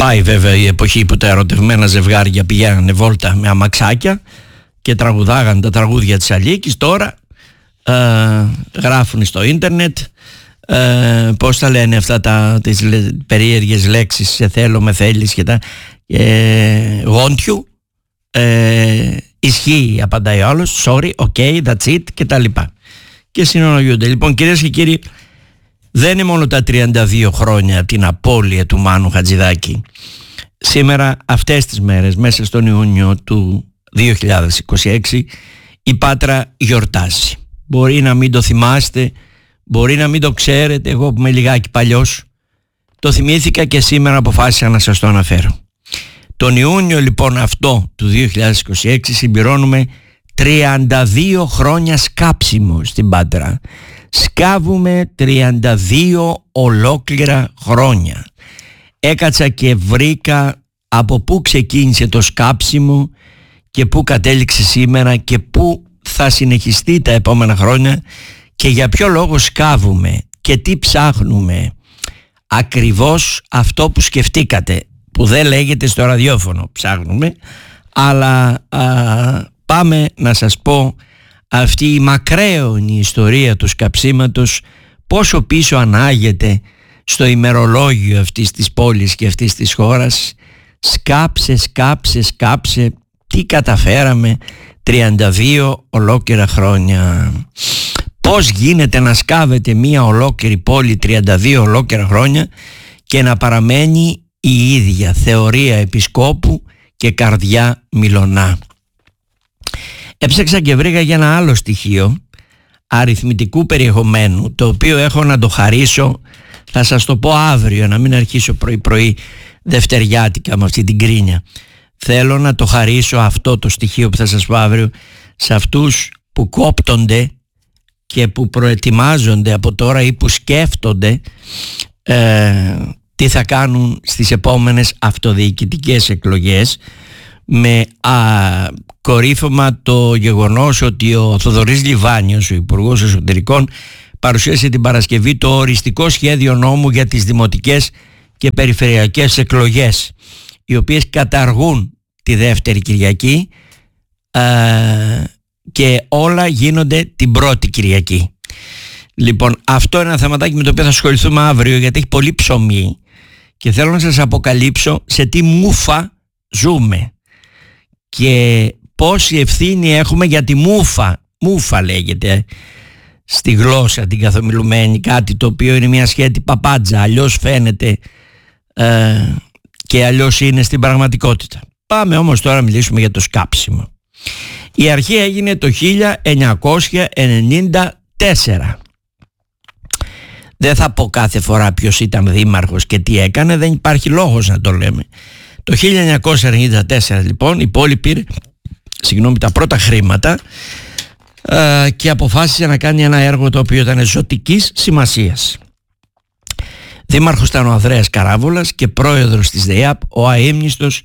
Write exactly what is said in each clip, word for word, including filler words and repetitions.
Πάει βέβαια η εποχή που τα ερωτευμένα ζευγάρια πηγαίνανε βόλτα με αμαξάκια και τραγουδάγαν τα τραγούδια της Αλίκης. Τώρα ε, γράφουν στο ίντερνετ ε, πώς τα λένε αυτά τα, τις λε, περίεργες λέξεις, σε θέλω, με θέλεις και τα ε, γόντιου, ε, ισχύει, απαντάει ο άλλος, sorry, ok, that's it και τα λοιπά, και συνολογιούνται. Λοιπόν, κυρίες και κύριοι, δεν είναι μόνο τα τριάντα δύο χρόνια την απώλεια του Μάνου Χατζηδάκη. Σήμερα, αυτές τις μέρες, μέσα στον Ιούνιο του δύο χιλιάδες είκοσι έξι, η Πάτρα γιορτάζει. Μπορεί να μην το θυμάστε, μπορεί να μην το ξέρετε, εγώ που είμαι λιγάκι παλιός το θυμήθηκα και σήμερα αποφάσισα να σας το αναφέρω. Τον Ιούνιο λοιπόν αυτό του δύο χιλιάδες είκοσι έξι συμπληρώνουμε τριάντα δύο χρόνια σκάψιμο στην Πάτρα. Σκάβουμε τριάντα δύο ολόκληρα χρόνια. Έκατσα και βρήκα από πού ξεκίνησε το σκάψιμο και πού κατέληξε σήμερα και πού θα συνεχιστεί τα επόμενα χρόνια και για ποιο λόγο σκάβουμε και τι ψάχνουμε. Ακριβώς αυτό που σκεφτήκατε, που δεν λέγεται στο ραδιόφωνο, ψάχνουμε, αλλά α, πάμε να σας πω αυτή η μακραίωνη ιστορία του σκαψίματος, πόσο πίσω ανάγεται στο ημερολόγιο αυτής της πόλης και αυτής της χώρας. Σκάψε, σκάψε, σκάψε, τι καταφέραμε τριάντα δύο ολόκληρα χρόνια. Πώς γίνεται να σκάβεται μία ολόκληρη πόλη τριάντα δύο ολόκληρα χρόνια και να παραμένει η ίδια θεωρία επισκόπου και καρδιά μιλωνά. Έψαξα και βρήκα για ένα άλλο στοιχείο αριθμητικού περιεχομένου, το οποίο έχω να το χαρίσω, θα σας το πω αύριο, να μην αρχίσω πρωί πρωί δευτεριάτικα με αυτή την κρίνια. Θέλω να το χαρίσω αυτό το στοιχείο που θα σας πω αύριο σε αυτούς που κόπτονται και που προετοιμάζονται από τώρα ή που σκέφτονται ε, τι θα κάνουν στις επόμενες αυτοδιοικητικές εκλογές, με α, κορύφωμα το γεγονός ότι ο Θοδωρής Λιβάνιος, ο Υπουργός Εσωτερικών, παρουσίασε την Παρασκευή το οριστικό σχέδιο νόμου για τις δημοτικές και περιφερειακές εκλογές, οι οποίες καταργούν τη δεύτερη Κυριακή α, και όλα γίνονται την πρώτη Κυριακή. Λοιπόν, αυτό είναι ένα θεματάκι με το οποίο θα ασχοληθούμε αύριο, γιατί έχει πολύ ψωμί και θέλω να σας αποκαλύψω σε τι μούφα ζούμε και πόση ευθύνη έχουμε για τη μούφα. Μούφα λέγεται στη γλώσσα την καθομιλουμένη, κάτι το οποίο είναι μια σχέτη παπάντζα, αλλιώς φαίνεται ε, και αλλιώς είναι στην πραγματικότητα. Πάμε όμως τώρα να μιλήσουμε για το σκάψιμο. Η αρχή έγινε το χίλια εννιακόσια ενενήντα τέσσερα. Δεν θα πω κάθε φορά ποιος ήταν δήμαρχος και τι έκανε, δεν υπάρχει λόγος να το λέμε. Το χίλια εννιακόσια ενενήντα τέσσερα λοιπόν η πόλη πήρε συγγνώμη, τα πρώτα χρήματα ε, και αποφάσισε να κάνει ένα έργο το οποίο ήταν ζωτικής σημασίας. Δήμαρχος ήταν ο Ανδρέας Καράβολας και πρόεδρος της ΔΕΙΑΠ ο αείμνηστος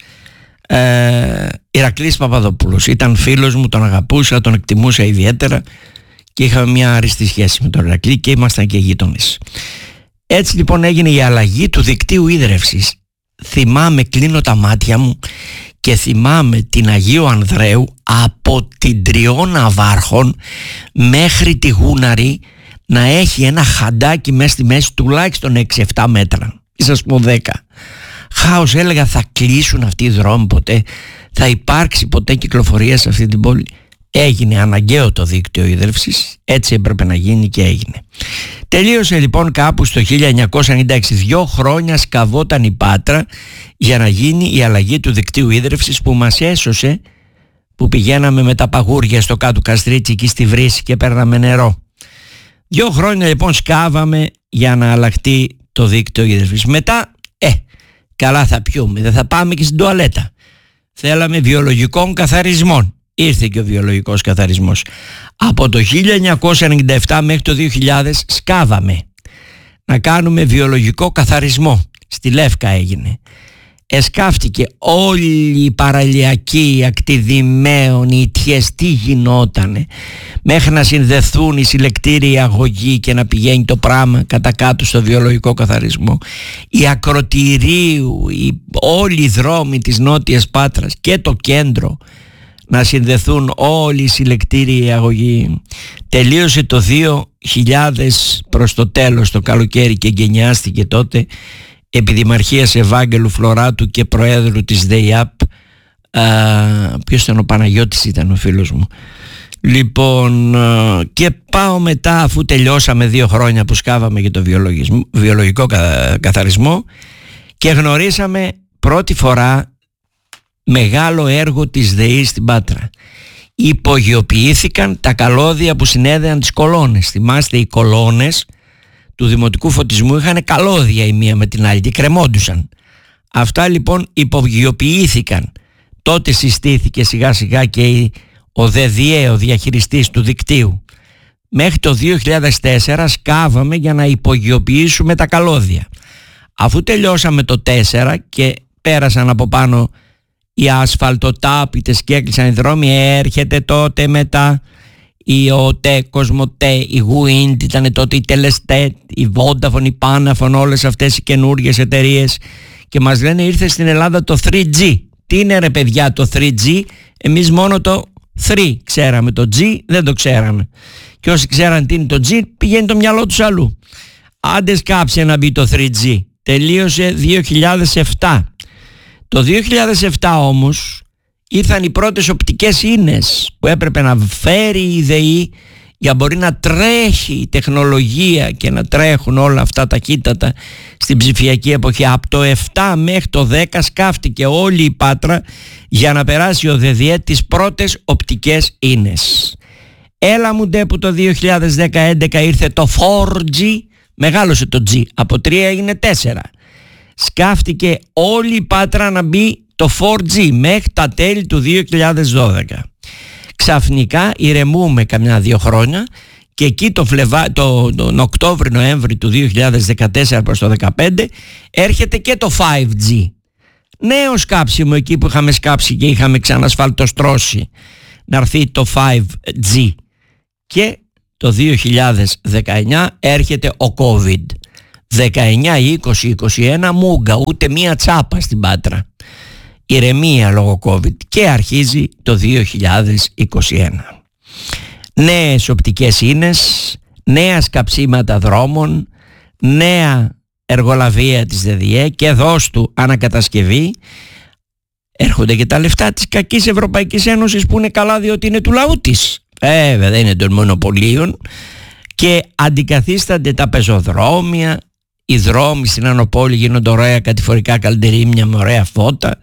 ε, Ηρακλής Παπαδοπούλος. Ήταν φίλος μου, τον αγαπούσα, τον εκτιμούσα ιδιαίτερα και είχαμε μια άριστη σχέση με τον Ηρακλή και ήμασταν και γείτονες. Έτσι λοιπόν έγινε η αλλαγή του δικτύου ίδρευσης. Θυμάμαι, κλείνω τα μάτια μου και θυμάμαι την Αγίου Ανδρέου από την Τριών Ναβάρχων μέχρι τη Γούναρη να έχει ένα χαντάκι μέσα στη μέση τουλάχιστον έξι επτά μέτρα, ή σας πω δέκα. Χάος, έλεγα, θα κλείσουν αυτοί οι δρόμοι ποτέ, θα υπάρξει ποτέ κυκλοφορία σε αυτή την πόλη? Έγινε αναγκαίο το δίκτυο ίδρευσης, έτσι έπρεπε να γίνει και έγινε. Τελείωσε λοιπόν κάπου στο χίλια εννιακόσια ενενήντα έξι, δύο χρόνια σκαβόταν η Πάτρα για να γίνει η αλλαγή του δικτύου ίδρευσης που μας έσωσε, που πηγαίναμε με τα παγούρια στο κάτω Καστρίτσι εκεί στη Βρύση και παίρναμε νερό. Δύο χρόνια λοιπόν σκάβαμε για να αλλάχτεί το δίκτυο ίδρευσης. Μετά, ε, καλά θα πιούμε, δεν θα πάμε και στην τουαλέτα. Θέλαμε βιολογικών καθαρισμών. Ήρθε και ο βιολογικός καθαρισμός. Από το χίλια εννιακόσια ενενήντα επτά μέχρι το δύο χιλιάδες σκάβαμε να κάνουμε βιολογικό καθαρισμό. Στη Λεύκα έγινε. εσκάφτηκε όλη η παραλιακή, η ακτιδημαίων, οι ιτιές, τι γινότανε μέχρι να συνδεθούν οι συλλεκτήριοι αγωγοί και να πηγαίνει το πράγμα κατά κάτω στο βιολογικό καθαρισμό, η Ακροτηρίου, οι, όλοι οι δρόμοι της Νότιας Πάτρας και το κέντρο να συνδεθούν όλοι οι συλλεκτήριοι αγωγοί. Τελείωσε το δύο χιλιάδες προς το τέλος το καλοκαίρι και γενιάστηκε τότε επιδημαρχίας Ευάγγελου Φλωράτου και προέδρου της ΔΕΙΑΠ. Ποιος ήταν? Ο Παναγιώτης ήταν ο φίλος μου. Λοιπόν, α, και πάω μετά, αφού τελειώσαμε δύο χρόνια που σκάβαμε για το βιολογικό καθαρισμό, και γνωρίσαμε πρώτη φορά μεγάλο έργο της ΔΕΗ στην Πάτρα. Υπογειοποιήθηκαν τα καλώδια που συνέδεαν τις κολόνες. Θυμάστε, οι κολόνες του δημοτικού φωτισμού είχαν καλώδια η μία με την άλλη και κρεμόντουσαν. Αυτά λοιπόν υπογειοποιήθηκαν. Τότε συστήθηκε σιγά σιγά και ο ΔΕΔΙΕ, ο διαχειριστής του δικτύου. Μέχρι το δύο χιλιάδες τέσσερα σκάβαμε για να υπογειοποιήσουμε τα καλώδια. Αφού τελειώσαμε το τέσσερα και πέρασαν από πάνω οι ασφαλτοτάπητες και έκλεισαν οι δρόμοι, έρχεται τότε μετά η ΟΤΕ, Κοσμοτέ, η Wind, ήταν τότε η Τελεστέ, η Vodafone, η Panafone, όλες αυτές οι καινούργιες εταιρείες, και μας λένε ήρθε στην Ελλάδα το θρι τζι. Τι είναι ρε παιδιά το θρι τζι? Εμείς μόνο το τρία ξέραμε, το G δεν το ξέραμε, και όσοι ξέραν τι είναι το G πηγαίνει το μυαλό τους αλλού. Άντε σκάψε να μπει το θρι τζι. Τελείωσε δύο χιλιάδες επτά. Το δύο χιλιάδες επτά όμως ήρθαν οι πρώτες οπτικές ίνες που έπρεπε να φέρει η ΔΕΗ για μπορεί να τρέχει η τεχνολογία και να τρέχουν όλα αυτά ταχύτατα στην ψηφιακή εποχή. Από το επτά μέχρι το δέκα σκάφτηκε όλη η Πάτρα για να περάσει ο ΔΕΔΙΕ τις πρώτες οπτικές ίνες. Έλα μου ντε που το δύο χιλιάδες δέκα έντεκα ήρθε το φορ τζι, μεγάλωσε το G, από τρία έγινε τέσσερα. Σκάφτηκε όλη η Πάτρα να μπει το φορ τζι μέχρι τα τέλη του δύο χιλιάδες δώδεκα. Ξαφνικά ηρεμούμε καμιά δύο χρόνια και εκεί το Φλεβά, το, τον Οκτώβρη-Νοέμβρη του δύο χιλιάδες δεκατέσσερα προς το δεκαπέντε έρχεται και το φάιβ τζι. Νέο σκάψιμο εκεί που είχαμε σκάψει και είχαμε ξανασφαλτοστρώσει να έρθει το φάιβ τζι. Και το δύο χιλιάδες δεκαεννιά έρχεται ο COVID. δεκαεννιά, είκοσι, είκοσι ένα μούγκα, ούτε μία τσάπα στην Πάτρα. Ηρεμία λόγω COVID, και αρχίζει το δύο χιλιάδες είκοσι ένα. Νέες οπτικές ίνες, νέα σκαψίματα δρόμων, νέα εργολαβία της ΔΕΔΙΕ και δώσ' του ανακατασκευή. Έρχονται και τα λεφτά της κακής Ευρωπαϊκής Ένωσης που είναι καλά διότι είναι του λαού της. Ε, δεν είναι των μονοπωλίων, και αντικαθίστανται τα πεζοδρόμια. Οι δρόμοι στην Ανοπόλη γίνονται ωραία κατηφορικά καλντερίμια με ωραία φώτα,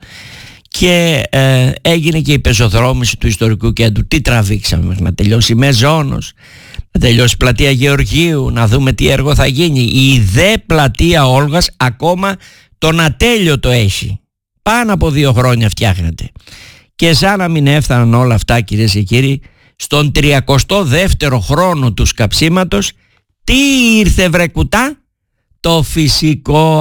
και ε, έγινε και η πεζοδρόμηση του ιστορικού κέντρου. Τι τραβήξαμε μέχρι να τελειώσει η Μεζόνος, να τελειώσει η πλατεία Γεωργίου, να δούμε τι έργο θα γίνει. Η δε πλατεία Όλγας ακόμα τον ατέλειωτο έχει. Πάνω από δύο χρόνια φτιάχνεται. Και σαν να μην έφταναν όλα αυτά, κυρίες και κύριοι, στον τριακοστό δεύτερο χρόνο του σκαψίματος, τι ήρθε βρε κουτά? Το φυσικό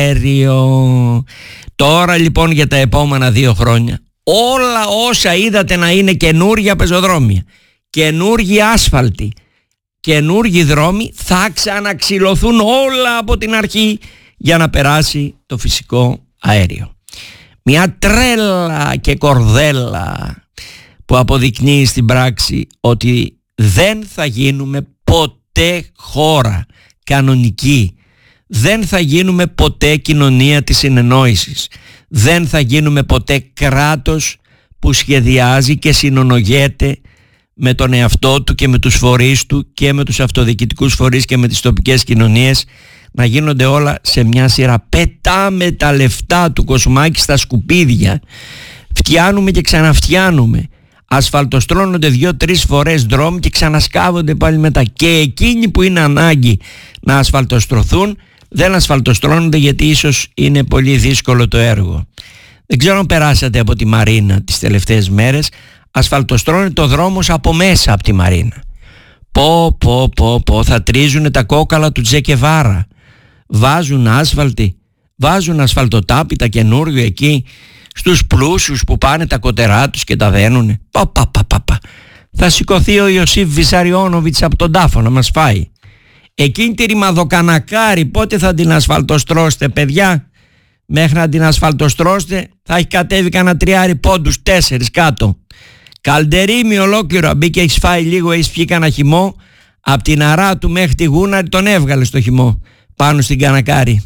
αέριο. Τώρα λοιπόν για τα επόμενα δύο χρόνια όλα όσα είδατε να είναι καινούργια πεζοδρόμια, καινούργιοι άσφαλτοι, καινούργιοι δρόμοι, θα ξαναξυλωθούν όλα από την αρχή για να περάσει το φυσικό αέριο. Μια τρέλα και κορδέλα που αποδεικνύει στην πράξη ότι δεν θα γίνουμε ποτέ χώρα κανονική. Δεν θα γίνουμε ποτέ κοινωνία της συνεννόησης. Δεν θα γίνουμε ποτέ κράτος που σχεδιάζει και συνονογέται με τον εαυτό του και με τους φορείς του και με τους αυτοδιοικητικούς φορείς και με τις τοπικές κοινωνίες, να γίνονται όλα σε μια σειρά. Πετάμε τα λεφτά του Κοσμάκη στα σκουπίδια, φτιάνουμε και ξαναφτιάνουμε, ασφαλτοστρώνονται δύο-τρεις φορές δρόμοι και ξανασκάβονται πάλι μετά, και εκείνοι που είναι ανάγκη να ασφαλτοστρωθούν δεν ασφαλτοστρώνονται γιατί ίσως είναι πολύ δύσκολο το έργο. Δεν ξέρω αν περάσατε από τη Μαρίνα τις τελευταίες μέρες. Ασφαλτοστρώνεται το δρόμος από μέσα από τη Μαρίνα. Πω πω πω πω, θα τρίζουν τα κόκαλα του Τζεκεβάρα. Βάζουν άσφαλτη, Βάζουν ασφαλτοτάπητα καινούριο εκεί στους πλούσιους που πάνε τα κοτερά τους και τα δένουνε. Πα, πα, πα, πα, πα. Θα σηκωθεί ο Ιωσήφ Βυσαριώνοβιτς από τον τάφο να μας φάει. Εκείνη τη ρημαδοκανακάρη πότε θα την ασφαλτοστρώσετε, παιδιά? Μέχρι να την ασφαλτοστρώσετε θα έχει κατέβει κανένα τριάρι πόντους, τέσσερις κάτω. Καλντερίμι ολόκληρο, μπήκε, έχεις φάει λίγο, έχεις πιει κανένα χυμό. Απ' την αρά του μέχρι τη Γούναρη τον έβγαλε στο χυμό πάνω στην κανακάρη.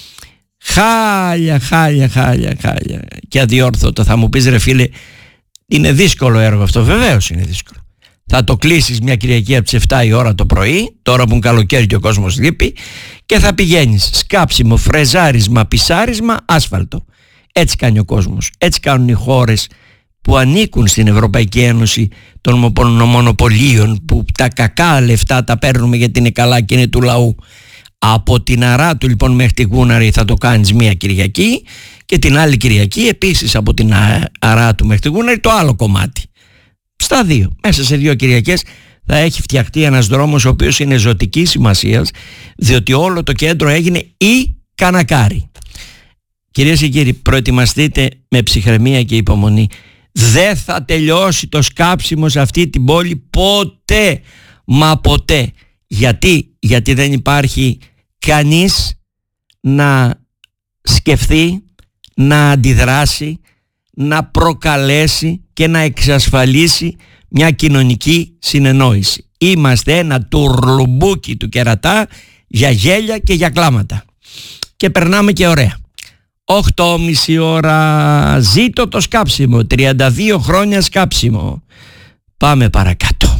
Χάλια, χάλια, χάλια, χάλια. Και αδιόρθωτο. Θα μου πεις, ρε φίλε, είναι δύσκολο έργο αυτό. Βεβαίως είναι δύσκολο. Θα το κλείσεις μια Κυριακή από τις επτά η ώρα το πρωί, τώρα που είναι καλοκαίρι και ο κόσμος λείπει, και θα πηγαίνεις σκάψιμο, φρεζάρισμα, πισάρισμα, άσφαλτο. Έτσι κάνει ο κόσμος. Έτσι κάνουν οι χώρες που ανήκουν στην Ευρωπαϊκή Ένωση των μονοπωλίων, που τα κακά λεφτά τα παίρνουμε γιατί είναι καλά και είναι του λαού. Από την αρά του λοιπόν μέχρι τη Γούναρη θα το κάνεις μία Κυριακή, και την άλλη Κυριακή επίσης από την αρά του μέχρι τη Γούναρη το άλλο κομμάτι. Στα δύο, μέσα σε δύο Κυριακές θα έχει φτιαχτεί ένας δρόμος ο οποίος είναι ζωτικής σημασίας, διότι όλο το κέντρο έγινε η κανακάρη. Κυρίες και κύριοι, προετοιμαστείτε με ψυχραιμία και υπομονή. Δεν θα τελειώσει το σκάψιμο σε αυτή την πόλη ποτέ, μα ποτέ. Γιατί, γιατί δεν υπάρχει κανείς να σκεφτεί, να αντιδράσει, να προκαλέσει και να εξασφαλίσει μια κοινωνική συνεννόηση. Είμαστε ένα τουρλουμπούκι του κερατά για γέλια και για κλάματα. Και περνάμε και ωραία. οκτώ και μισή ώρα, ζήτω το σκάψιμο, τριάντα δύο χρόνια σκάψιμο. Πάμε παρακάτω.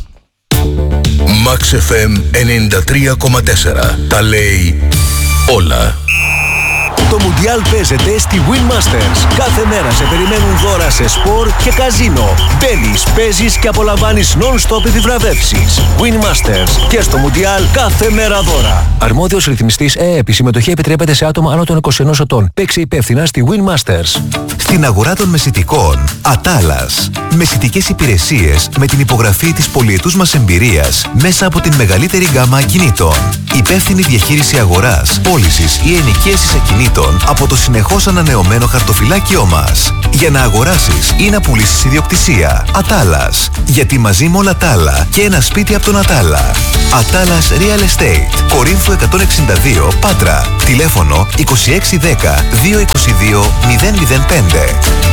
Max εφ εμ ενενήντα τρία κόμμα τέσσερα. Τα λέει όλα. Το Μουντιάλ παίζεται στη Win Masters. Κάθε μέρα σε περιμένουν δώρα σε σπορ και καζίνο. Μπαίνεις, παίζεις και απολαμβάνεις non-stop επιβραβεύσεις. Win Masters. Και στο Μουντιάλ κάθε μέρα δώρα. Αρμόδιος ρυθμιστής ΕΕΠ. Η συμμετοχή επιτρέπεται σε άτομα άνω των είκοσι ενός ετών. Παίξε υπεύθυνα στη Win Masters. Στην αγορά των μεσιτικών, Ατάλας. Μεσιτικές υπηρεσίες με την υπογραφή της πολυετούς μας εμπειρίας μέσα από την μεγαλύτερη γκάμα ακινήτων. Υπεύθυνη διαχείριση αγοράς, πώλησης ή ενοικίασης ακινήτων από το συνεχώς ανανεωμένο χαρτοφυλάκιό μας. Για να αγοράσεις ή να πουλήσεις ιδιοκτησία. Ατάλας. Γιατί μαζί με όλα τα άλλα και ένα σπίτι από τον Ατάλα. Ατάλας Real Estate. Κορίνθου εκατόν εξήντα δύο, Πάτρα. Τηλέφωνο είκοσι έξι δέκα δύο είκοσι δύο μηδέν μηδέν πέντε.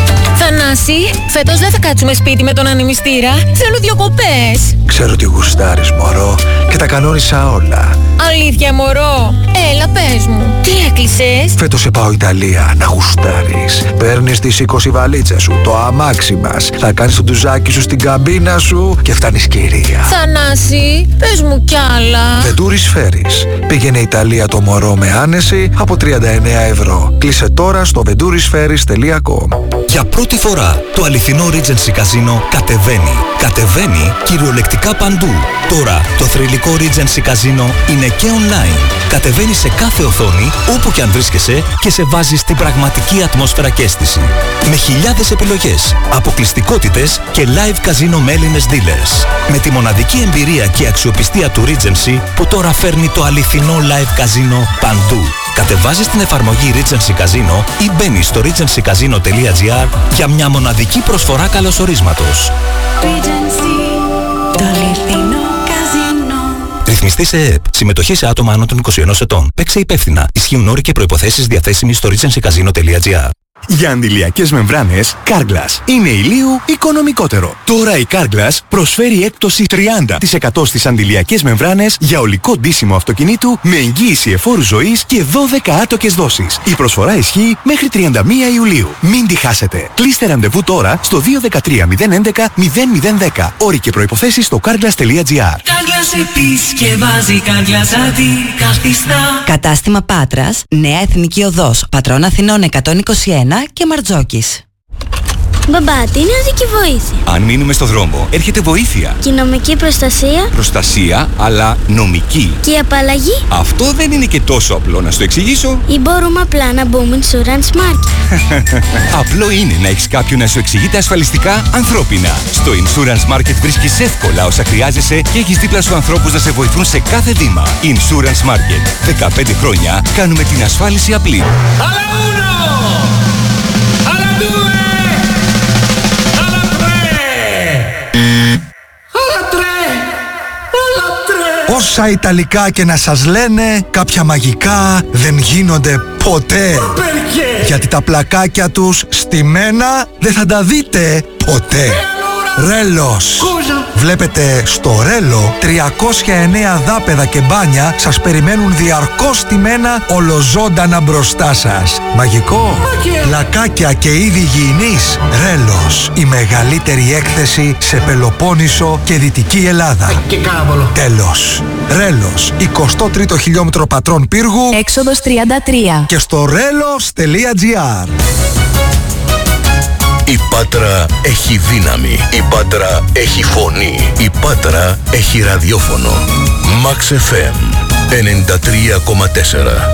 Θανάση, φέτος δεν θα κάτσουμε σπίτι με τον ανεμιστήρα. Θέλω διακοπές. Ξέρω τι γουστάρεις, μωρό, και τα κανόνισα όλα. Αλήθεια, μωρό? Έλα, πες μου. Τι έκλεισες? Φέτος σε πάω Ιταλία να γουστάρεις. Παίρνεις τις είκοσι βαλίτσες σου, το αμάξι μας. Θα κάνεις το ντουζάκι σου στην καμπίνα σου και φτάνεις κυρία. Θανάση, πες μου κι άλλα. Βεντούρις Φέρις. Πήγαινε Ιταλία το μωρό με άνεση από τριάντα εννέα ευρώ. Κλείσε τώρα στο βεντούρις φέρις τελεία κομ. Για πρώτη φορά το αληθινό Regency Casino κατεβαίνει. Κατεβαίνει κυριολεκτικά παντού. Τώρα το θρυλικό Regency Casino είναι και online. Κατεβαίνει σε κάθε οθόνη, όπου και αν βρίσκεσαι, και σε βάζει στην πραγματική ατμόσφαιρα και αίσθηση. Με χιλιάδες επιλογές, αποκλειστικότητες και live casino με Έλληνες dealers. Με τη μοναδική εμπειρία και αξιοπιστία του Regency που τώρα φέρνει το αληθινό live casino παντού. Κατεβάζεις την εφαρμογή Regency Casino ή μπαίνεις στο regency casino τελεία gr για μια μοναδική προσφορά καλωσορίσματος. Regency, το αληθινό καζίνο. Ρυθμιστής ΕΕΠ. Συμμετοχή σε άτομα άνω των είκοσι ενός ετών. Παίξε υπεύθυνα. Ισχύουν όροι και προϋποθέσεις διαθέσιμοι στο regency casino τελεία gr. Για αντιλιακές μεμβράνες, Carglass είναι ηλίου οικονομικότερο. Τώρα η Carglass προσφέρει έκπτωση τριάντα τοις εκατό στις αντιλιακές μεμβράνες για ολικό ντύσιμο αυτοκινήτου με εγγύηση εφόρου ζωής και δώδεκα άτοκες δόσεις. Η προσφορά ισχύει μέχρι τριάντα μία Ιουλίου. Μην τη χάσετε. Κλείστε ραντεβού τώρα στο δύο ένα τρία μηδέν έντεκα μηδέν μηδέν δέκα. Όροι και προϋποθέσεις στο carglass τελεία gr. Carglass επισκευάζει, Carglass αντικαθιστά. Κατάστημα Πάτρας, Νέα Εθνική Οδός, Πατρών Αθηνών εκατόν είκοσι ένα και Μαρτζόκης. Μπαμπά, τι είναι οδική βοήθεια? Αν μείνουμε στο δρόμο, έρχεται βοήθεια. Και η νομική προστασία? Προστασία, αλλά νομική. Και η απαλλαγή? Αυτό δεν είναι και τόσο απλό να στο εξηγήσω. Ή μπορούμε απλά να μπούμε Insurance Market? Απλό είναι να έχεις κάποιον να σου εξηγείται ασφαλιστικά ανθρώπινα. Στο Insurance Market βρίσκεις εύκολα όσα χρειάζεσαι και έχεις δίπλα σου ανθρώπους να σε βοηθούν σε κάθε βήμα. Insurance Market. δεκαπέντε χρόνια κάνουμε την ασφάλιση απλή. Όσα Ιταλικά και να σας λένε, κάποια μαγικά δεν γίνονται ποτέ. Γιατί τα πλακάκια τους στημένα δεν θα τα δείτε ποτέ. Ρέλος. Βλέπετε, στο Ρέλο τριακόσια εννέα δάπεδα και μπάνια σας περιμένουν διαρκώς στημένα ολοζώντανα μπροστά σας. Μαγικό. Πλακάκια και είδη υγιεινής. Ρέλος. Η μεγαλύτερη έκθεση σε Πελοπόννησο και Δυτική Ελλάδα. Τέλος. Ρέλος. εικοστό τρίτο χιλιόμετρο Πατρών Πύργου, έξοδος τριάντα τρία. Και στο ρέλος τελεία τζι άρ. Η Πάτρα έχει δύναμη. Η Πάτρα έχει φωνή. Η Πάτρα έχει ραδιόφωνο. Max εφ εμ ενενήντα τρία κόμμα τέσσερα.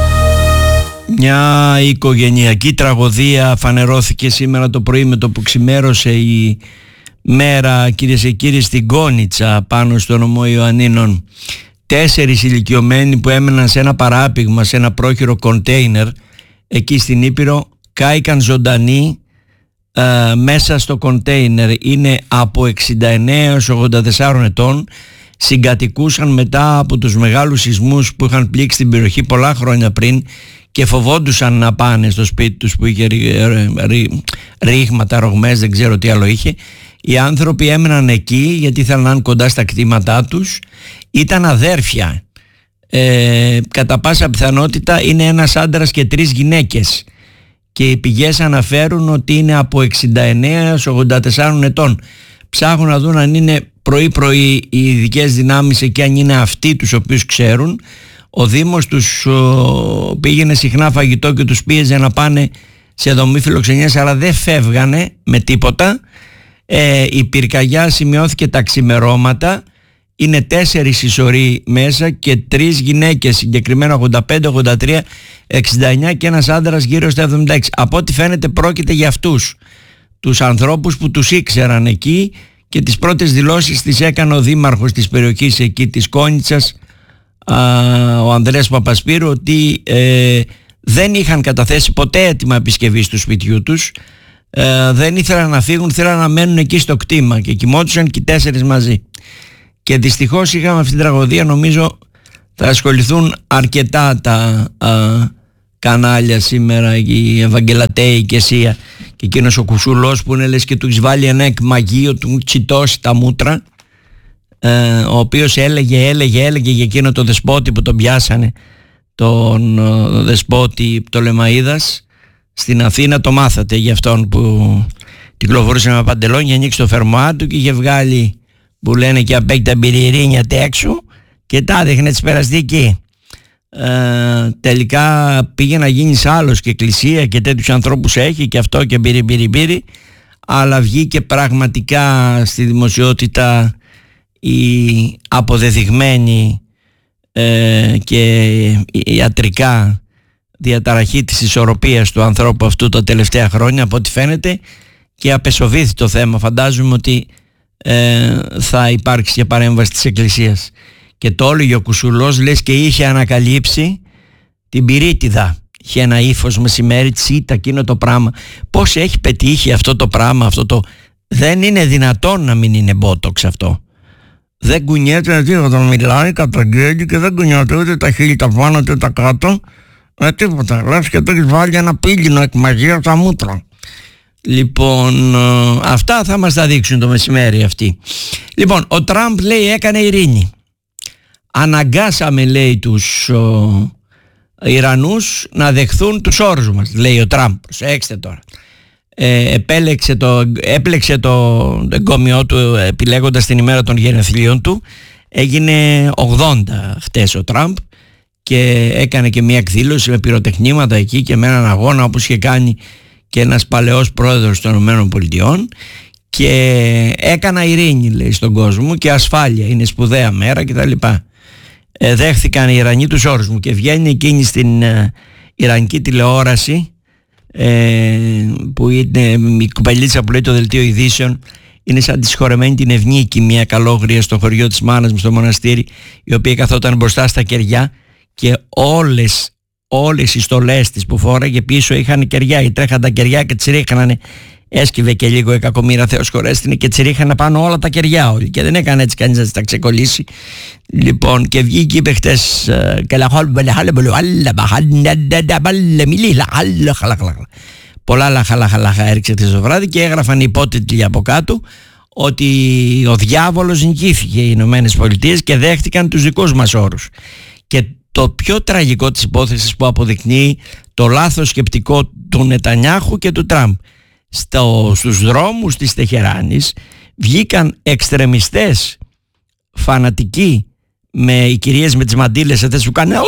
Μια οικογενειακή τραγωδία φανερώθηκε σήμερα το πρωί με το που ξημέρωσε η μέρα, κυρίες και κύριοι, στην Κόνιτσα πάνω στο νομό Ιωαννίνων. Τέσσερις ηλικιωμένοι που έμεναν σε ένα παράπηγμα, σε ένα πρόχειρο κοντέινερ εκεί στην Ήπειρο, κάηκαν ζωντανοί Uh, μέσα στο κοντέινερ. Είναι από εξήντα εννέα έως ογδόντα τέσσερα ετών, συγκατοικούσαν μετά από τους μεγάλους σεισμούς που είχαν πλήξει την περιοχή πολλά χρόνια πριν και φοβόντουσαν να πάνε στο σπίτι τους που είχε ρήγματα, ρογμές, δεν ξέρω τι άλλο είχε. Οι άνθρωποι έμεναν εκεί γιατί ήθελαν να είναι κοντά στα κτήματά τους. Ήταν αδέρφια, ε, κατά πάσα πιθανότητα είναι ένας άντρας και τρεις γυναίκες, και οι πηγές αναφέρουν ότι είναι από εξήντα εννέα έως ογδόντα τέσσερα ετών. Ψάχνουν να δουν αν είναι πρωί-πρωί οι ειδικές δυνάμεις εκεί, αν είναι αυτοί τους οποίους ξέρουν. Ο Δήμος τους ο, πήγαινε συχνά φαγητό και τους πίεζε να πάνε σε δομή φιλοξενίας, αλλά δεν φεύγανε με τίποτα. Ε, η πυρκαγιά σημειώθηκε τα ξημερώματα. Είναι τέσσερις οι σωροί μέσα και τρεις γυναίκες, συγκεκριμένα ογδόντα πέντε, ογδόντα τρία, εξήντα εννέα και ένας άντρας γύρω στα εβδομήντα έξι. Από ό,τι φαίνεται πρόκειται για αυτούς τους ανθρώπους που τους ήξεραν εκεί, και τις πρώτες δηλώσεις τις έκανε ο δήμαρχος της περιοχής εκεί της Κόνιτσας, α, ο Ανδρέας Παπασπύρου, ότι ε, δεν είχαν καταθέσει ποτέ έτοιμα επισκευής του σπιτιού τους, ε, δεν ήθελαν να φύγουν, θέλαν να μένουν εκεί στο κτήμα και κοιμόντουσαν και οι τέσσερις μαζί. Και δυστυχώς είχαμε αυτή την τραγωδία. Νομίζω θα ασχοληθούν αρκετά τα α, κανάλια σήμερα, η Ευαγγελατέη, η Κεσία και εκείνος ο Κουσουλός που είναι λες και του έχεις βάλει ένα εκμαγείο, του τσιτώσει τα μούτρα, ε, ο οποίος έλεγε, έλεγε, έλεγε για εκείνο το δεσπότη που τον πιάσανε, τον ο, δεσπότη Πτολεμαΐδας στην Αθήνα. Το μάθατε για αυτόν που κυκλοφορούσε με παντελόνια, ανοίξει το φερμοά του και είχε βγάλει, που λένε και απ' τα μπυριρίνια τέξου, και τα δείχνε της περαστική. Ε, τελικά πήγε να γίνεις άλλος και εκκλησία και τέτοιους ανθρώπους έχει και αυτό και μπύρι μπύρι μπύρι, αλλά βγήκε πραγματικά στη δημοσιότητα η αποδεδειγμένη ε, και ιατρικά διαταραχή της ισορροπίας του ανθρώπου αυτού τα τελευταία χρόνια, από ό,τι φαίνεται, και απεσοβήθη το θέμα. Φαντάζομαι ότι Ε, θα υπάρξει και παρέμβαση της Εκκλησίας. Και το όλο ο Κουσουλός λες και είχε ανακαλύψει την πυρίτιδα. Είχε ένα ύφος μεσημέρι, τσίτα, εκείνο το πράγμα. Πώς έχει πετύχει αυτό το πράγμα, αυτό το... Δεν είναι δυνατόν να μην είναι μπότοξ αυτό. Δεν κουνιέται να τίποτα, μιλάει, καταγγέλει και δεν κουνιέται ούτε τα χείλη τα πάνω ούτε τα κάτω, ε, τίποτα. Λες και το έχεις βάλει ένα πύλινο εκμαγείο από τα μούτρα. Λοιπόν, αυτά θα μας τα δείξουν το μεσημέρι αυτοί. Λοιπόν, ο Τραμπ λέει έκανε ειρήνη. Αναγκάσαμε, λέει, τους ο, Ιρανούς να δεχθούν τους όρους μας, λέει ο Τραμπ. Προσέξτε τώρα. Ε, επέλεξε το, έπλεξε το εγκόμιό του επιλέγοντας την ημέρα των γενεθλίων του. Έγινε ογδόντα χτες ο Τραμπ και έκανε και μια εκδήλωση με πυροτεχνήματα εκεί και με έναν αγώνα όπως είχε κάνει και ένας παλαιός πρόεδρος των ΗΠΑ, και έκανα ειρήνη, λέει, στον κόσμο και ασφάλεια, είναι σπουδαία μέρα κτλ. Ε, δέχθηκαν οι Ιρανοί τους όρους μου, και βγαίνει εκείνη στην ε, Ιρανική τηλεόραση ε, που είναι η κουπελίτσα που λέει το δελτίο ειδήσεων, είναι σαν τη συγχωρεμένη την Ευνίκη, μια καλόγρια στο χωριό της μάνας μου στο μοναστήρι, η οποία καθόταν μπροστά στα κεριά και όλες όλες οι στολές της που φόραγε πίσω είχαν κεριά, τρέχαν τα κεριά και τις ρίχνανε έσκυβε και λίγο η κακομοίρα, Θεός χωρέστηνε, και τσιρίχανε πάνω όλα τα κεριά όλοι και δεν έκανε έτσι κανείς να τα ξεκολλήσει. Λοιπόν, και βγήκε είπε χτες πολλά λαχαλαχαλαχα έριξε χτες το βράδυ και έγραφαν υπότιτλοι από κάτω ότι ο διάβολος νικήθηκε οι Ηνωμένες Πολιτείες και δέχτηκαν τους δικούς μας όρους. Και το πιο τραγικό της υπόθεσης που αποδεικνύει το λάθος σκεπτικό του Νετανιάχου και του Τραμπ, Στο, στους δρόμους της Τεχεράνης βγήκαν εξτρεμιστές φανατικοί με οι κυρίες με τις μαντήλες αυτές που κάνουν,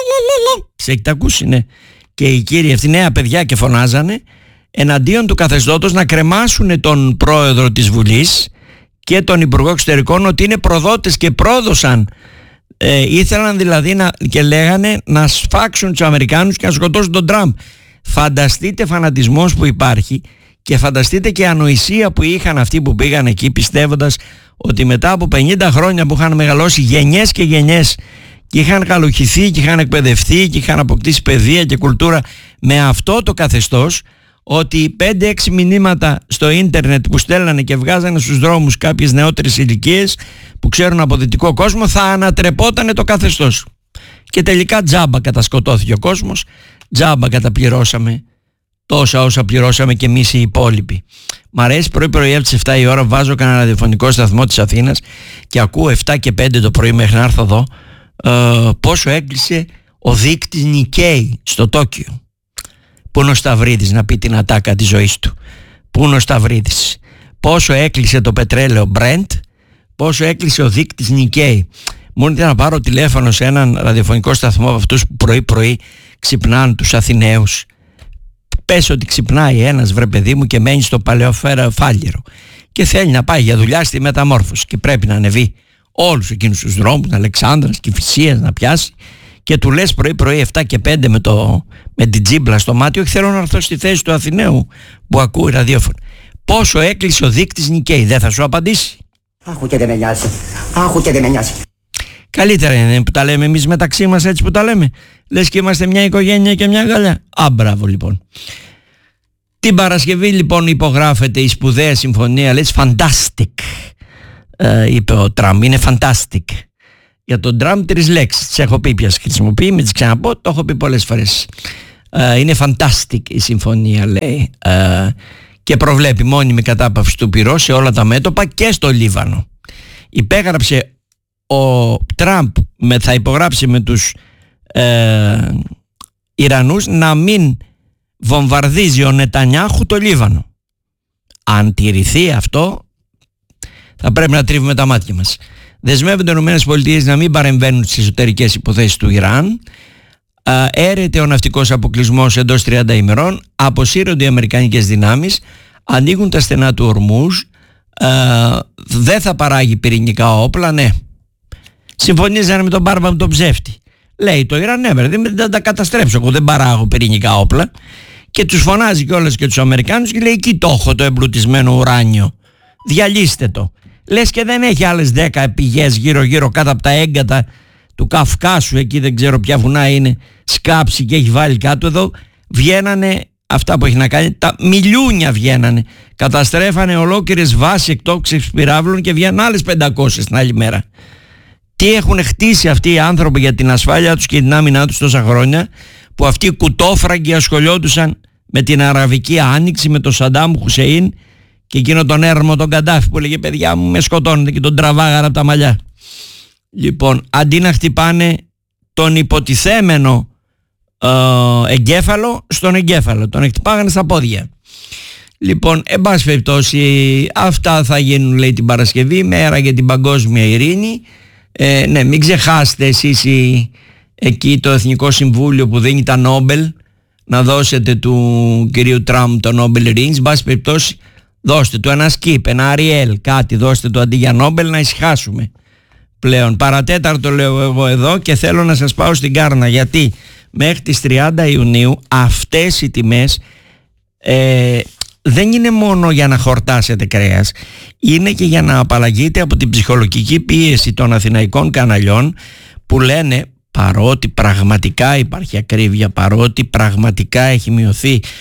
σε έχετε ακούσει, ναι, και οι κύριοι αυτοί νέα παιδιά και φωνάζανε εναντίον του καθεστώτος να κρεμάσουν τον πρόεδρο της Βουλής και τον Υπουργό Εξωτερικών ότι είναι προδότες και πρόδωσαν, ε, ήθελαν δηλαδή να, και λέγανε να σφάξουν τους Αμερικάνους και να σκοτώσουν τον Τραμπ. Φανταστείτε φανατισμός που υπάρχει και φανταστείτε και ανοησία που είχαν αυτοί που πήγαν εκεί πιστεύοντας ότι μετά από πενήντα χρόνια που είχαν μεγαλώσει γενιές και γενιές και είχαν καλοχυθεί και είχαν εκπαιδευτεί και είχαν αποκτήσει παιδεία και κουλτούρα με αυτό το καθεστώς, ότι πέντε έξι μηνύματα στο ίντερνετ που στέλνανε και βγάζανε στους δρόμους κάποιες νεότερες ηλικίες που ξέρουν από δυτικό κόσμο θα ανατρεπότανε το καθεστώς. Και τελικά τζάμπα κατασκοτώθηκε ο κόσμος, τζάμπα καταπληρώσαμε τόσα όσα πληρώσαμε και εμείς οι υπόλοιποι. Μ' αρέσει πρωί πρωί από τις επτά η ώρα βάζω κανένα ραδιοφωνικό σταθμό της Αθήνας και ακούω επτά και πέντε το πρωί μέχρι να έρθω εδώ ε, πόσο έκλεισε ο δείκτης Νικέι στο Τόκιο. Πού είναι ο Σταυρίδης να πει την ατάκα της ζωής του? Πού είναι ο Σταυρίδης? Πόσο έκλεισε το πετρέλαιο Brent, πόσο έκλεισε ο δείκτης Νικέι. Μόνο ήθελα να πάρω τηλέφωνο σε έναν ραδιοφωνικό σταθμό από αυτούς που πρωί πρωί ξυπνάνε τους Αθηναίους. Πες ότι ξυπνάει ένας, βρε παιδί μου, και μένει στο παλαιό Φάληρο και θέλει να πάει για δουλειά στη Μεταμόρφωση και πρέπει να ανεβεί όλους εκείνους τους δρόμους Αλεξάνδρας και Φυσίας να πιάσει και του λες πρωί πρωί επτά και πέντε με, το, με την τζίμπλα στο μάτι, όχι θέλω να έρθω στη θέση του Αθηναίου που ακούει ραδιόφωνο. Πόσο έκλεισε ο δείκτης Νικέι? Δεν θα σου απαντήσει. Άχου και δεν με νοιάζει. Άχου και δεν με νοιάζει. Καλύτερα είναι που τα λέμε εμείς μεταξύ μας έτσι που τα λέμε. Λες και είμαστε μια οικογένεια και μια αγκαλιά. Α, μπράβο λοιπόν. Την Παρασκευή λοιπόν υπογράφεται η σπουδαία συμφωνία, λέει fantastic, ε, είπε ο Τραμπ, είναι fantastic. Για τον Τραμπ τρεις λέξεις, τις έχω πει ποιες χρησιμοποιεί, μην τις ξαναπώ, το έχω πει πολλές φορές. Ε, είναι fantastic η συμφωνία, λέει, ε, και προβλέπει μόνιμη κατάπαυση του πυρός σε όλα τα μέτωπα και στο Λίβανο. Υπέγραψε ο Τραμπ, με, θα υπογράψει με τους ε, Ιρανούς να μην βομβαρδίζει ο Νετανιάχου το Λίβανο. Αν τηρηθεί αυτό θα πρέπει να τρίβουμε τα μάτια μας. Δεσμεύονται οι ΗΠΑ να μην παρεμβαίνουν στις εσωτερικές υποθέσεις του Ιράν. Έρεται ο ναυτικός αποκλεισμός εντός τριάντα ημερών. Αποσύρονται οι αμερικανικές δυνάμεις. Ανοίγουν τα στενά του Ορμούζ. Δεν θα παράγει πυρηνικά όπλα. Ναι. Συμφωνήσανε με τον Μπάρμπα με τον ψεύτη. Λέει το Ιράν, ναι, δεν θα τα καταστρέψω. Εγώ δεν παράγω πυρηνικά όπλα. Και τους φωνάζει κιόλας και τους Αμερικάνους και λέει: εκεί το έχω το εμπλουτισμένο ουράνιο. Διαλύστε το. Λες και δεν έχει άλλες δέκα πηγές γύρω-γύρω κάτω από τα έγκατα του Καυκάσου, εκεί δεν ξέρω ποια βουνά είναι, σκάψει και έχει βάλει κάτω. Εδώ βγαίνανε αυτά που έχει να κάνει, τα μιλιούνια βγαίνανε. Καταστρέφανε ολόκληρες βάσεις εκτόξευσης πυράβλων και βγαίνουν άλλες πεντακόσιες την άλλη μέρα. Τι έχουν χτίσει αυτοί οι άνθρωποι για την ασφάλεια τους και την άμυνά τους τόσα χρόνια, που αυτοί οι κουτόφραγκοι ασχολιόντουσαν με την Αραβική Άνοιξη, με τον Σαντάμ Χουσεΐν και εκείνο τον έρμο τον Καντάφη που έλεγε παιδιά μου με σκοτώνετε και τον τραβάγαρα από τα μαλλιά. Λοιπόν, αντί να χτυπάνε τον υποτιθέμενο ε, εγκέφαλο στον εγκέφαλο, τον χτυπάγανε στα πόδια. Λοιπόν, εν πάση περιπτώσει, αυτά θα γίνουν, λέει, την Παρασκευή, μέρα για την παγκόσμια ειρήνη. Ε, ναι, μην ξεχάσετε εσείς οι, εκεί το Εθνικό Συμβούλιο που δίνει τα Νόμπελ, να δώσετε του κυρίου Τραμπ το Νόμπελ Rings. Εν πάση περιπτώσει, δώστε του ένα σκύπ, ένα Αριέλ, κάτι, δώστε του αντί για Νόμπελ, να ησυχάσουμε πλέον. Παρατέταρτο λέω εγώ εδώ και θέλω να σας πάω στην Κάρνα, γιατί μέχρι τις τριάντα Ιουνίου αυτές οι τιμές ε, δεν είναι μόνο για να χορτάσετε κρέας, είναι και για να απαλλαγείτε από την ψυχολογική πίεση των αθηναϊκών καναλιών που λένε, παρότι πραγματικά υπάρχει ακρίβεια, παρότι πραγματικά έχει μειωθεί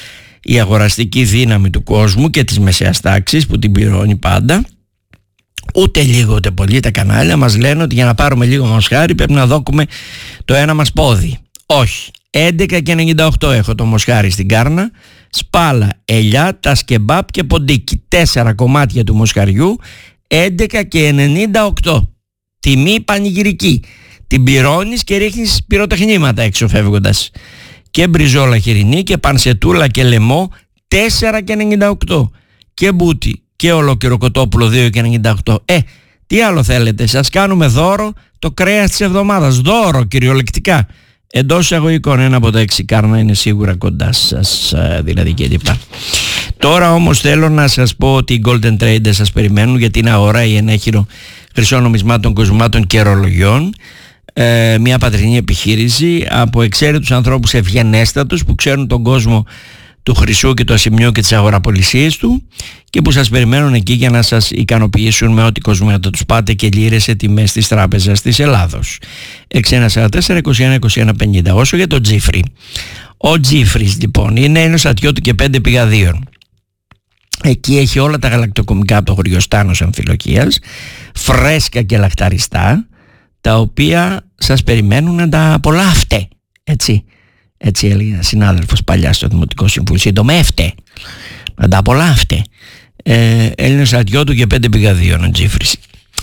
η αγοραστική δύναμη του κόσμου και της μεσαίας τάξης που την πληρώνει πάντα. Ούτε λίγο ούτε πολύ τα κανάλια μας λένε ότι για να πάρουμε λίγο μοσχάρι πρέπει να δώκουμε το ένα μας πόδι. Όχι. έντεκα και ενενήντα οκτώ έχω το μοσχάρι στην Κάρνα. Σπάλα, ελιά, τα σκεμπάπ και ποντίκι. Τέσσερα κομμάτια του μοσχαριού, έντεκα και ενενήντα οκτώ. Τιμή πανηγυρική. Την πληρώνεις και ρίχνεις πυροτεχνήματα έξω φεύγοντας. Και μπριζόλα χοιρινή και πανσετούλα και λαιμό, τέσσερα και ενενήντα οκτώ. Και μπούτι και ολόκληρο κοτόπουλο, δύο και ενενήντα οκτώ. Ε, τι άλλο θέλετε, σας κάνουμε δώρο το κρέας της εβδομάδας. Δώρο κυριολεκτικά. Εντός εισαγωγικών, ένα από τα έξι Κάρνα είναι σίγουρα κοντά σας, δηλαδή και λοιπά. Τώρα όμως θέλω να σας πω ότι οι Golden Traders σας περιμένουν, γιατί είναι αγορά η ενέχειρο χρυσών νομισμάτων, κοσμάτων και ρολογιών. Ε, μια πατρινή επιχείρηση από εξαίρετους ανθρώπους ευγενέστατους που ξέρουν τον κόσμο του χρυσού και του ασημιού και τις αγοραπολισίες του και που σας περιμένουν εκεί για να σας ικανοποιήσουν με ό,τι κοσμήματα τους πάτε και λίρες σε τιμές της Τράπεζας της Ελλάδος. έξι ένα τέσσερα τέσσερα είκοσι ένα είκοσι ένα πενήντα. Όσο για τον Τζίφρι, ο Τζίφρις λοιπόν είναι ένας ατιώτου και πέντε πηγαδίων. Εκεί έχει όλα τα γαλακτοκομικά από το χωριό Στάνος Αμφιλοκίας, φρέσκα και λαχταριστά, τα οποία σας περιμένουν να τα απολαύτε. Έτσι, έτσι έλεγε ένα συνάδελφος παλιά στο Δημοτικό Συμβούλιο. Σύντομα έφτε, να τα απολαύτε. Ε, Έλληνας ατιώτου και πέντε πηγαδίων ο Τζίφρις.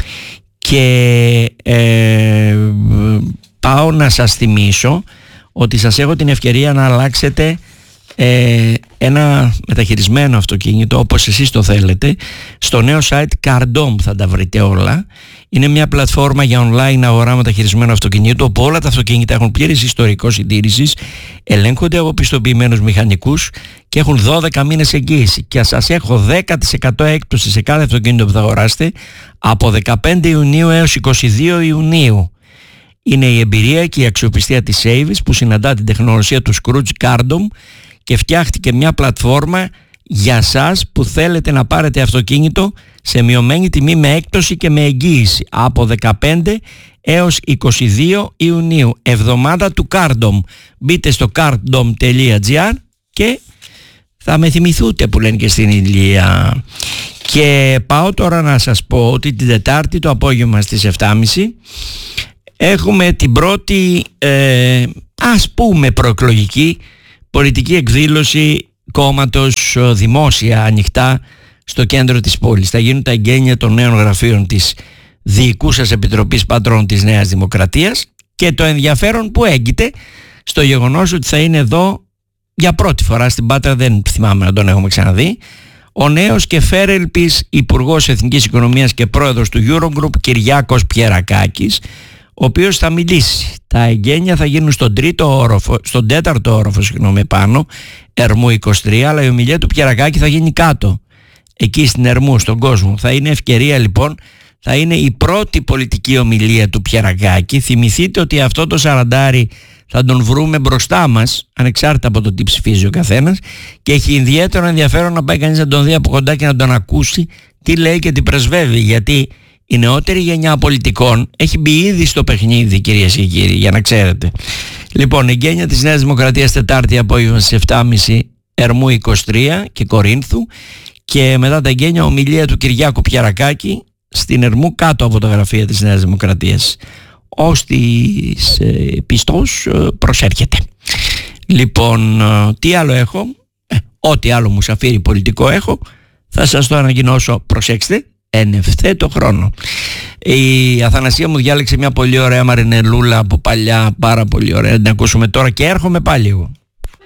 Και ε, πάω να σας θυμίσω ότι σας έχω την ευκαιρία να αλλάξετε ε, ένα μεταχειρισμένο αυτοκίνητο όπως εσείς το θέλετε στο νέο site Cardom. Θα τα βρείτε όλα. Είναι μια πλατφόρμα για online αγορά μεταχειρισμένου αυτοκινήτου όπου όλα τα αυτοκίνητα έχουν πλήρης ιστορικό συντήρησης, ελέγχονται από πιστοποιημένους μηχανικούς και έχουν δώδεκα μήνες εγγύηση. Και σας έχω δέκα τοις εκατό έκπτωση σε κάθε αυτοκίνητο που θα αγοράσετε από δεκαπέντε Ιουνίου έως είκοσι δύο Ιουνίου. Είναι η εμπειρία και η αξιοπιστία της Avis που συναντά την τεχνολογία του Scrooge Cardom και φτιάχτηκε μια πλατφόρμα για σας που θέλετε να πάρετε αυτοκίνητο σε μειωμένη τιμή με έκπτωση και με εγγύηση από δεκαπέντε έως είκοσι δύο Ιουνίου, εβδομάδα του Cardom. Μπείτε στο cardom τελεία gr και θα με θυμηθούτε που λένε και στην Ηλία. Και πάω τώρα να σας πω ότι την Τετάρτη το απόγευμα στις επτά και μισή έχουμε την πρώτη ε, ας πούμε προεκλογική πολιτική εκδήλωση κόμματος δημόσια, ανοιχτά στο κέντρο της πόλης. Θα γίνουν τα εγγένεια των νέων γραφείων της Διοικούσας Επιτροπής Πατρών της Νέας Δημοκρατίας και το ενδιαφέρον που έγκυται στο γεγονός ότι θα είναι εδώ για πρώτη φορά στην Πάτρα, δεν θυμάμαι να τον έχουμε ξαναδεί, ο νέος και φέρελπης Υπουργός Εθνικής Οικονομίας και Πρόεδρος του Eurogroup Κυριάκος Πιερακάκης, ο οποίος θα μιλήσει. Τα εγγένεια θα γίνουν στον, τρίτο όροφο, στον τέταρτο όροφο, συγγνώμη, πάνω, Ερμού είκοσι τρία, αλλά η ομιλία του Πιερακάκη θα γίνει κάτω, εκεί στην Ερμού, στον κόσμο. Θα είναι ευκαιρία λοιπόν, θα είναι η πρώτη πολιτική ομιλία του Πιερακάκη. Θυμηθείτε ότι αυτό το σαραντάρι θα τον βρούμε μπροστά μας, ανεξάρτητα από το τι ψηφίζει ο καθένας, και έχει ιδιαίτερο ενδιαφέρον να πάει κανείς να τον δει από κοντά και να τον ακούσει τι λέει και τι πρεσβεύει, γιατί η νεότερη γενιά πολιτικών έχει μπει ήδη στο παιχνίδι, κυρίες και κύριοι, για να ξέρετε. Λοιπόν, εγγένεια της Νέας Δημοκρατίας Τετάρτη απόγευμα στις επτά και μισή, Ερμού είκοσι τρία και Κορίνθου, και μετά τα εγγένεια ομιλία του Κυριάκου Πιερακάκη στην Ερμού κάτω από τα γραφεία της Νέας Δημοκρατίας. Ως της ε, πιστός ε, προσέρχεται. Λοιπόν, ε, τι άλλο έχω, ε, ό,τι άλλο μουσαφίρι πολιτικό έχω, θα σας το ανακοινώσω, προσέξτε, εν ευθέτω χρόνο. Η Αθανασία μου διάλεξε μια πολύ ωραία μαρινελούλα από παλιά, πάρα πολύ ωραία, να την ακούσουμε τώρα και έρχομαι πάλι εγώ.